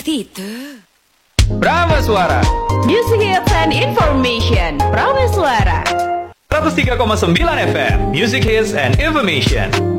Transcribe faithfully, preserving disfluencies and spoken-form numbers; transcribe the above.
Itu. Prameswara Music Hits and Information. Prameswara seratus tiga koma sembilan F M Music Hits and Information.